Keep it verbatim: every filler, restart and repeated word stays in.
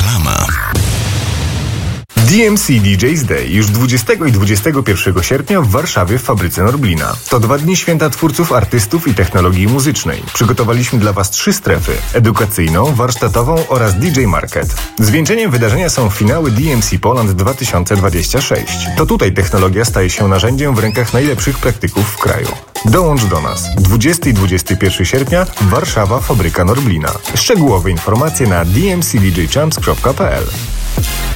Reklama. D M C D J's Day już dwudziestego i dwudziestego pierwszego sierpnia w Warszawie w fabryce Norblina. To dwa dni święta twórców, artystów i technologii muzycznej. Przygotowaliśmy dla Was trzy strefy: edukacyjną, warsztatową oraz D J Market. Zwieńczeniem wydarzenia są finały D M C Poland dwa tysiące dwudziesty szósty. To tutaj technologia staje się narzędziem w rękach najlepszych praktyków w kraju. Dołącz do nas. dwudziestego i dwudziestego pierwszego sierpnia Warszawa, fabryka Norblina. Szczegółowe informacje na d m c d j champs kropka p l.